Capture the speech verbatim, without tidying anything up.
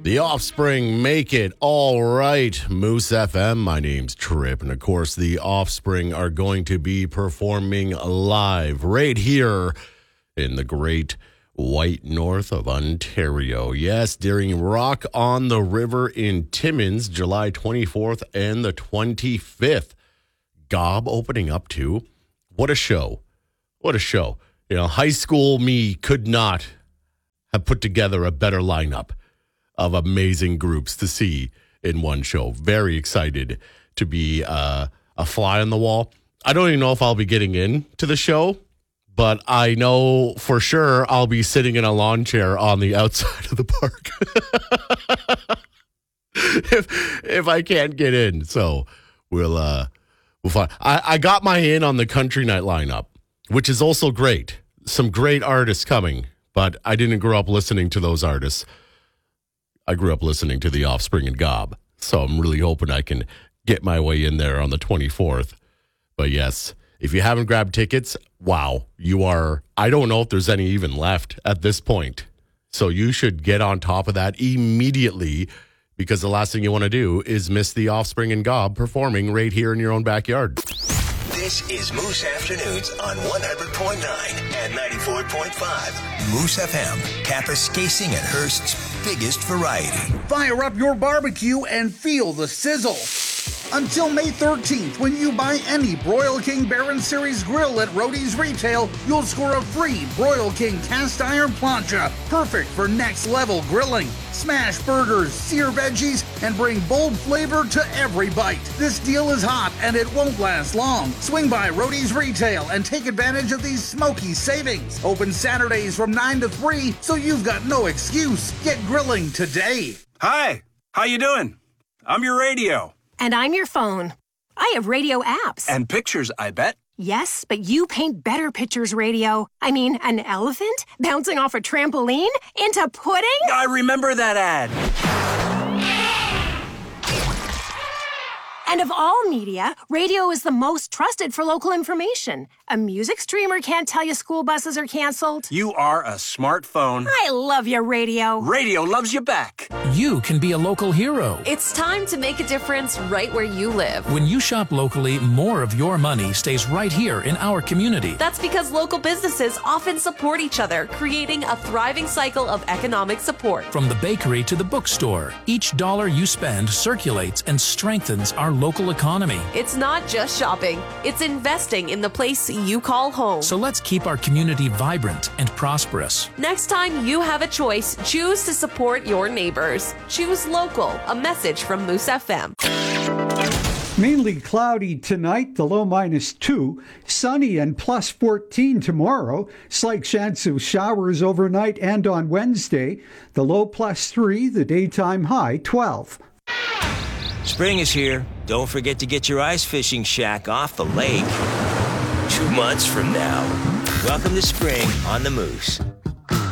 The Offspring make it all right. Moose F M, my name's Trip. And of course, the Offspring are going to be performing live right here in the great white north of Ontario. Yes, during Rock on the River in Timmins, July twenty-fourth and the twenty-fifth. Gob opening up too. What a show. What a show. You know, high school me could not have put together a better lineup of amazing groups to see in one show. Very excited to be uh, a fly on the wall. I don't even know if I'll be getting into the show, but I know for sure I'll be sitting in a lawn chair on the outside of the park if if I can't get in. So we'll uh, we'll find. I, I got my in on the country night lineup, which is also great. Some great artists coming, but I didn't grow up listening to those artists. I grew up listening to The Offspring and Gob, so I'm really hoping I can get my way in there on the twenty-fourth. But yes, if you haven't grabbed tickets, wow, you are, I don't know if there's any even left at this point. So you should get on top of that immediately, because the last thing you want to do is miss The Offspring and Gob performing right here in your own backyard. This is Moose Afternoons on one hundred point nine and ninety-four point five. Moose F M, Kapuskasing and Hearst's biggest variety. Fire up your barbecue and feel the sizzle. Until May thirteenth, when you buy any Broil King Baron Series grill at Roadie's Retail, you'll score a free Broil King cast iron plancha, perfect for next level grilling. Smash burgers, sear veggies, and bring bold flavor to every bite. This deal is hot and it won't last long. Swing by Roadie's Retail and take advantage of these smoky savings. Open Saturdays from nine to three, so you've got no excuse. Get grilling today. Hi, how you doing? I'm your radio. And I'm your phone. I have radio apps. And pictures, I bet. Yes, but you paint better pictures, radio. I mean, an elephant bouncing off a trampoline into pudding? I remember that ad. And of all media, radio is the most trusted for local information. A music streamer can't tell you school buses are canceled. You are a smartphone. I love your radio. Radio loves you back. You can be a local hero. It's time to make a difference right where you live. When you shop locally, more of your money stays right here in our community. That's because local businesses often support each other, creating a thriving cycle of economic support. From the bakery to the bookstore, each dollar you spend circulates and strengthens our local economy. It's not just shopping, it's investing in the place you call home. So let's keep our community vibrant and prosperous. Next time you have a choice, choose to support your neighbors. Choose local. A message from Moose F M. Mainly cloudy tonight, the low minus two. Sunny and plus fourteen tomorrow. Slight chance of showers overnight and on Wednesday. The low plus three, the daytime high twelve. Spring is here. Don't forget to get your ice fishing shack off the lake. Two months from now. Welcome to spring on the Moose.